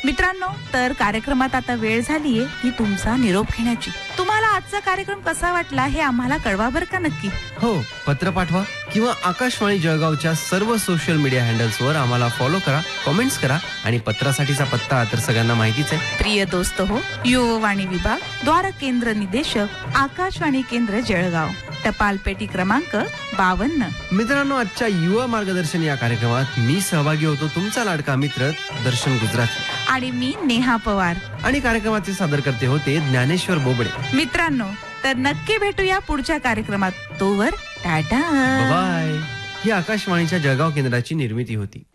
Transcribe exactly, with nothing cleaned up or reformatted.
मित्रांनो, तर कार्यक्रमात आता वेळ झालीये की तुमचा निरोप घेण्याची. तुम्हाला आजचा कार्यक्रम कसा वाटला हे आम्हाला कळवा बरं का नक्की. हो, पत्र पाठवा किंवा आकाशवाणी जळगावच्या सर्व सोशल मीडिया हँडल्सवर आम्हाला फॉलो करा, कमेंट्स करा आणि पत्रासाठीचा पत्ता तर सगळ्यांना माहितीच आहे. प्रिय दोस्त हो, युववाणी विभाग, द्वार केंद्र निदेशक, आकाशवाणी केंद्र जळगाव, टपाल पेटी क्रमांक बावन्न. मित्रांनो, आजच्या युवा मार्गदर्शन या कार्यक्रमात मी सहभागी होतो, तुमचा लाडका मित्र दर्शन गुजराती आणि मी नेहा पवार आणि कार्यक्रमाचे सादरकर्ते होते ज्ञानेश्वर बोबडे. मित्रांनो, तर नक्की भेटूया पुढच्या कार्यक्रमात. तोवर टाटा बाय. ही आकाशवाणीच्या जळगाव केंद्राची निर्मिती होती.